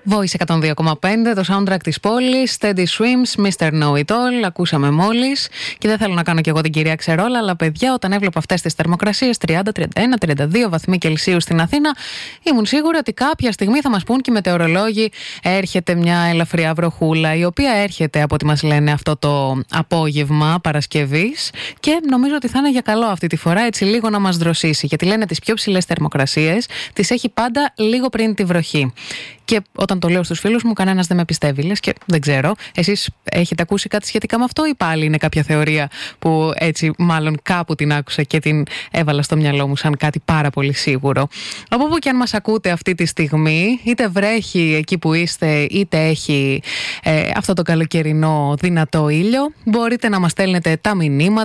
Voice 102,5, το soundtrack της πόλης, Steady Swims, Mr. Know It All, ακούσαμε μόλις. Και δεν θέλω να κάνω κι εγώ την κυρία Ξερόλα, αλλά παιδιά, όταν έβλεπα αυτές τις θερμοκρασίες 30, 31, 32 βαθμοί Κελσίου στην Αθήνα, ήμουν σίγουρη ότι κάποια στιγμή θα μας πούν και οι μετεωρολόγοι έρχεται μια ελαφριά βροχούλα, η οποία έρχεται από ό,τι μας λένε αυτό το απόγευμα Παρασκευής, και νομίζω ότι θα είναι για καλό αυτή τη φορά, έτσι λίγο να μας δροσίσει. Γιατί λένε τις πιο ψηλές θερμοκρασίες τις έχει πάντα λίγο πριν τη βροχή. Και όταν το λέω στους φίλους μου, κανένας δεν με πιστεύει. Λες και δεν ξέρω. Εσείς έχετε ακούσει κάτι σχετικά με αυτό, ή πάλι είναι κάποια θεωρία που έτσι μάλλον κάπου την άκουσα και την έβαλα στο μυαλό μου σαν κάτι πάρα πολύ σίγουρο. Από όπου και αν μας ακούτε αυτή τη στιγμή, είτε βρέχει εκεί που είστε, είτε έχει αυτό το καλοκαιρινό δυνατό ήλιο, μπορείτε να μας στέλνετε τα μηνύματα